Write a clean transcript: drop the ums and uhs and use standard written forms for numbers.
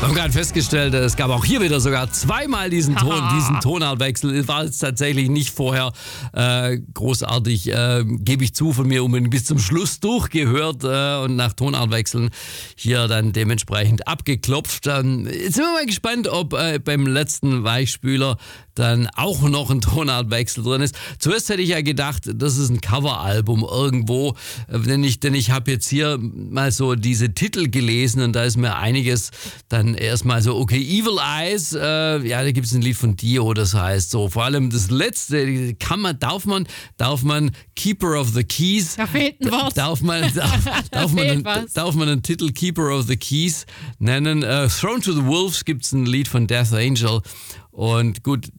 Wir haben gerade festgestellt, es gab auch hier wieder sogar zweimal diesen Tonartwechsel. War jetzt tatsächlich nicht vorher großartig, gebe ich zu, von mir unbedingt bis zum Schluss durchgehört und nach Tonartwechseln hier dann dementsprechend abgeklopft. Jetzt sind wir mal gespannt, ob beim letzten Weichspüler dann auch noch ein Tonartwechsel drin ist. Zuerst hätte ich ja gedacht, das ist ein Coveralbum irgendwo, denn ich habe jetzt hier mal so diese Titel gelesen und da ist mir einiges dann erstmal so, okay, Evil Eyes, da gibt es ein Lied von Dio, das heißt so, vor allem das letzte, darf man Keeper of the Keys, da fehlt ein Wort. Darf man einen Titel Keeper of the Keys nennen? Thrown to the Wolves gibt es ein Lied von Death Angel. Und gut,